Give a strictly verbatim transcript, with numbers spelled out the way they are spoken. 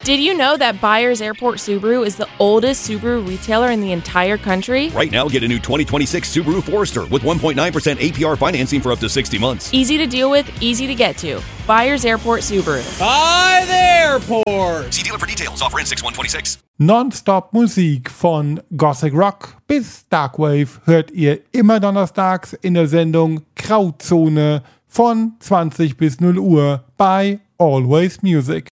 Did you know that Byers Airport Subaru is the oldest Subaru retailer in the entire country? Right now, get a new twenty twenty-six Subaru Forester with one point nine percent A P R financing for up to sixty months. Easy to deal with, easy to get to. Byers Airport Subaru. By the airport! See dealer for details. Offer in six one twenty-six. Non-Stop-Musik von Gothic Rock bis Darkwave hört ihr immer donnerstags in der Sendung Grauzone von zwanzig bis null Uhr bei Always Music.